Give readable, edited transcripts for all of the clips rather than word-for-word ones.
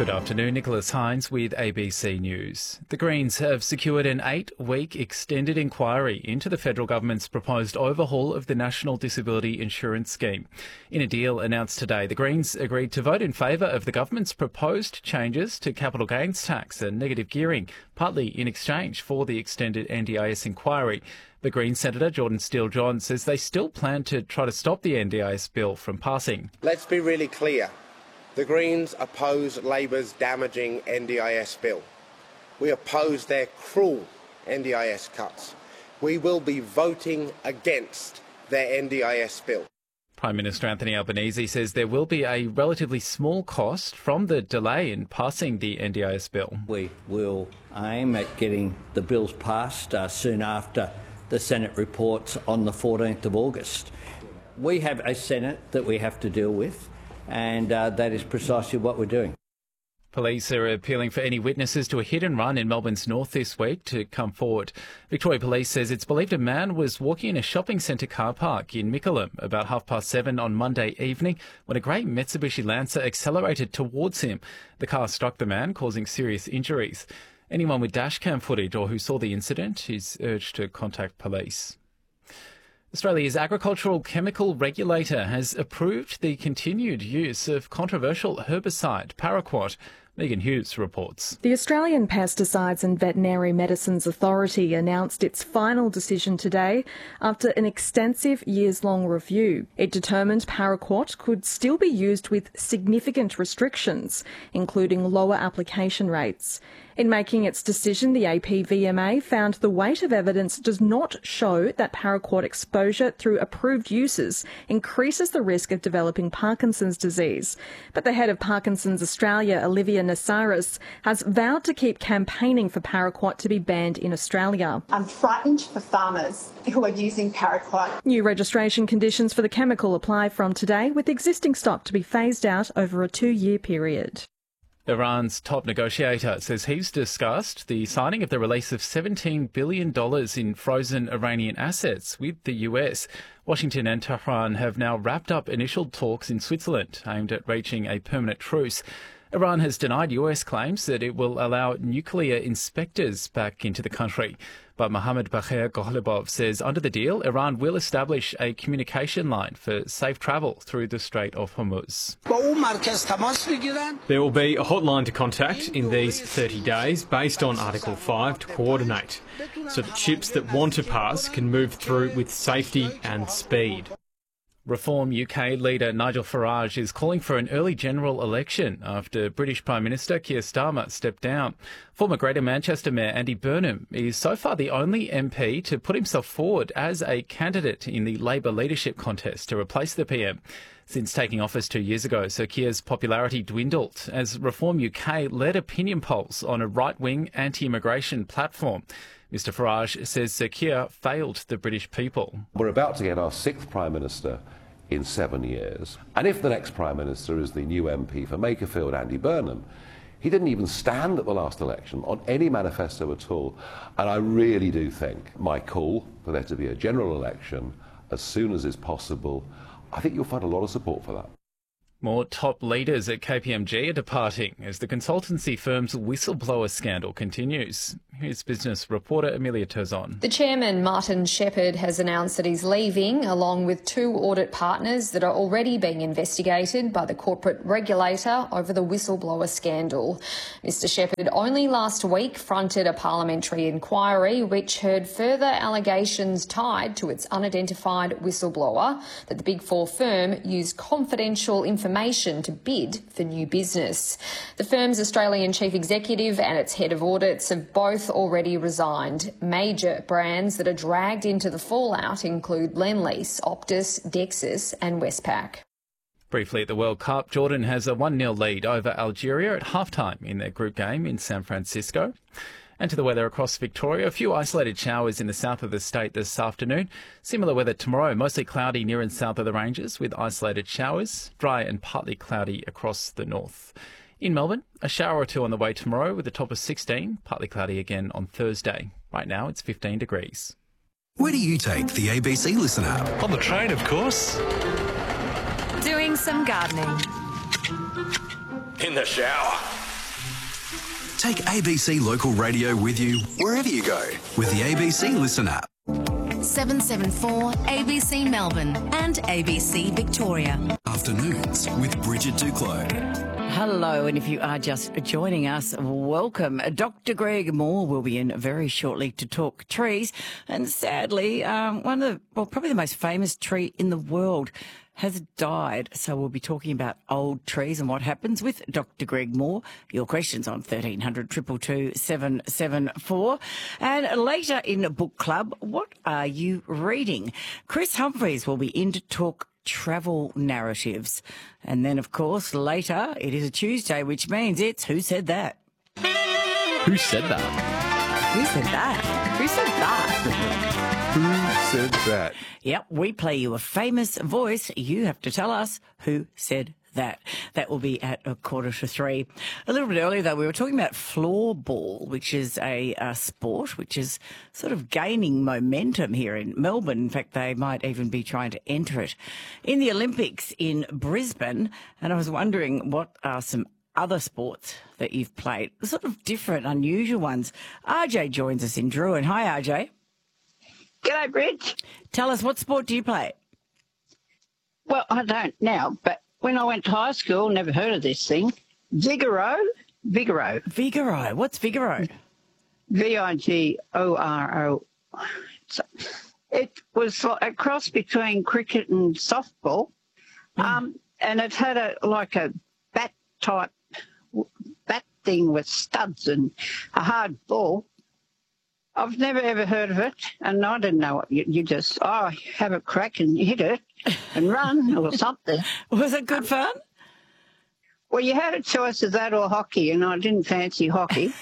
Good afternoon, Nicholas Hines with ABC News. The Greens have secured an 8-week extended inquiry into the federal government's proposed overhaul of the National Disability Insurance Scheme. In a deal announced today, the Greens agreed to vote in favour of the government's proposed changes to capital gains tax and negative gearing, partly in exchange for the extended NDIS inquiry. The Greens Senator Jordan Steele-John says they still plan to try to stop the NDIS bill from passing. Let's be really clear. The Greens oppose Labor's damaging NDIS bill. We oppose their cruel NDIS cuts. We will be voting against their NDIS bill. Prime Minister Anthony Albanese says there will be a relatively small cost from the delay in passing the NDIS bill. We will aim at getting the bills passed soon after the Senate reports on the 14th of August. We have a Senate that we have to deal with, and that is precisely what we're doing. Police are appealing for any witnesses to a hit and run in Melbourne's north this week to come forward. Victoria Police says it's believed a man was walking in a shopping centre car park in Mickleham about 7:30 on Monday evening when a grey Mitsubishi Lancer accelerated towards him. The car struck the man, causing serious injuries. Anyone with dashcam footage or who saw the incident is urged to contact police. Australia's agricultural chemical regulator has approved the continued use of controversial herbicide paraquat. Megan Hughes reports. The Australian Pesticides and Veterinary Medicines Authority announced its final decision today after an extensive years-long review. It determined paraquat could still be used with significant restrictions, including lower application rates. In making its decision, the APVMA found the weight of evidence does not show that paraquat exposure through approved uses increases the risk of developing Parkinson's disease. But the head of Parkinson's Australia, Olivia Nassaris, has vowed to keep campaigning for paraquat to be banned in Australia. I'm frightened for farmers who are using paraquat. New registration conditions for the chemical apply from today, with existing stock to be phased out over a 2-year period. Iran's top negotiator says he's discussed the signing of the release of $17 billion in frozen Iranian assets with the US. Washington and Tehran have now wrapped up initial talks in Switzerland aimed at reaching a permanent truce. Iran has denied US claims that it will allow nuclear inspectors back into the country. But Mohammad Bagher Ghalibaf says under the deal, Iran will establish a communication line for safe travel through the Strait of Hormuz. There will be a hotline to contact in these 30 days based on Article 5 to coordinate, so that ships that want to pass can move through with safety and speed. Reform UK leader Nigel Farage is calling for an early general election after British Prime Minister Keir Starmer stepped down. Former Greater Manchester Mayor Andy Burnham is so far the only MP to put himself forward as a candidate in the Labor leadership contest to replace the PM. Since taking office 2 years ago, Sir Keir's popularity dwindled as Reform UK led opinion polls on a right-wing anti-immigration platform. Mr Farage says Sir Keir failed the British people. We're about to get our 6th Prime Minister in 7 years. And if the next Prime Minister is the new MP for Makerfield, Andy Burnham, he didn't even stand at the last election on any manifesto at all. And I really do think my call for there to be a general election as soon as is possible, I think you'll find a lot of support for that. More top leaders at KPMG are departing as the consultancy firm's whistleblower scandal continues. Here's business reporter Amelia Terzon. The chairman, Martin Shepherd, has announced that he's leaving, along with 2 audit partners that are already being investigated by the corporate regulator over the whistleblower scandal. Mr Shepherd only last week fronted a parliamentary inquiry which heard further allegations tied to its unidentified whistleblower that the Big Four firm used confidential information to bid for new business. The firm's Australian chief executive and its head of audits have both already resigned. Major brands that are dragged into the fallout include Lendlease, Optus, Dexus and Westpac. Briefly at the World Cup, Jordan has a 1-0 lead over Algeria at halftime in their group game in San Francisco. And to the weather across Victoria, a few isolated showers in the south of the state this afternoon. Similar weather tomorrow, mostly cloudy near and south of the ranges with isolated showers, dry and partly cloudy across the north. In Melbourne, a shower or two on the way tomorrow with a top of 16, partly cloudy again on Thursday. Right now it's 15 degrees. Where do you take the ABC Listen app? On the train, of course. Doing some gardening. In the shower. Take ABC Local Radio with you wherever you go with the ABC Listen app. 774 ABC Melbourne and ABC Victoria. Afternoons with Bridget Duclos. Hello, and if you are just joining us, welcome. Dr. Greg Moore will be in very shortly to talk trees. And sadly, probably the most famous tree in the world has died. So we'll be talking about old trees and what happens with Dr. Greg Moore. Your questions on 1300 222 774. And later in Book Club, what are you reading? Chris Humphries will be in to talk travel narratives. And then, of course, later, it is a Tuesday, which means it's Who Said That? Who said that? Who said that? Who said that? Who said that? Yep, we play you a famous voice. You have to tell us who said that. That will be at 2:45. A little bit earlier, though, we were talking about floorball, which is a sport which is sort of gaining momentum here in Melbourne. In fact, they might even be trying to enter it in the Olympics in Brisbane. And I was wondering, what are some other sports that you've played? Sort of different, unusual ones. RJ joins us in Druin. Hi, RJ. G'day, Bridge. Tell us, what sport do you play? Well, I don't now, but when I went to high school, never heard of this thing. Vigoro. Vigoro. What's Vigoro? Vigoro. It was like a cross between cricket and softball, and it had a bat thing with studs and a hard ball. I've never ever heard of it, and I didn't know what you just have a crack and hit it and run or something. Was it good fun? Well, you had a choice of that or hockey, and I didn't fancy hockey.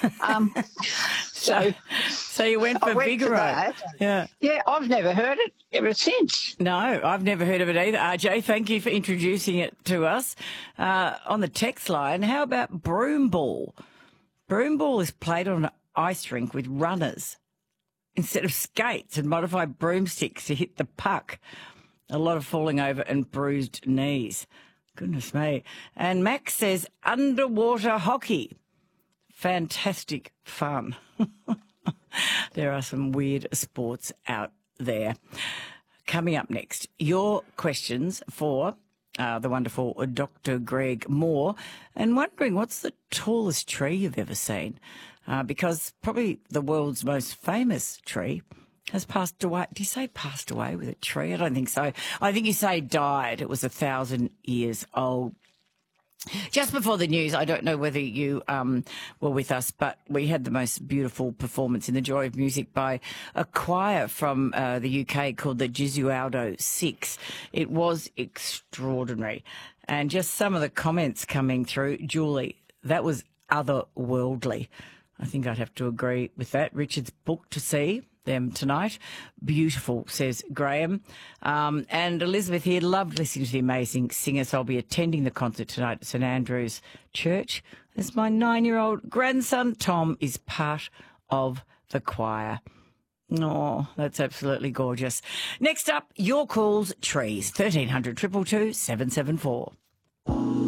So you went for Vigoro. Yeah, I've never heard it ever since. No, I've never heard of it either. RJ, thank you for introducing it to us. On the text line, how about broomball? Broomball is played on an ice rink with runners instead of skates and modified broomsticks to hit the puck. A lot of falling over and bruised knees. Goodness me. And Max says underwater hockey. Fantastic fun. There are some weird sports out there. Coming up next, your questions for the wonderful Dr. Greg Moore, and wondering what's the tallest tree you've ever seen? Because probably the world's most famous tree has passed away. Do you say passed away with a tree? I don't think so. I think you say died. It was 1,000 years old. Just before the news, I don't know whether you were with us, but we had the most beautiful performance in the Joy of Music by a choir from the UK called the Gesualdo Six. It was extraordinary. And just some of the comments coming through. Julie, that was otherworldly. I think I'd have to agree with that. Richard's booked to see them tonight. Beautiful, says Graham. And Elizabeth here, loved listening to the amazing singers. I'll be attending the concert tonight at St Andrew's Church, as my 9-year-old grandson Tom is part of the choir. Oh, that's absolutely gorgeous. Next up, your calls, trees. 1300 222 774.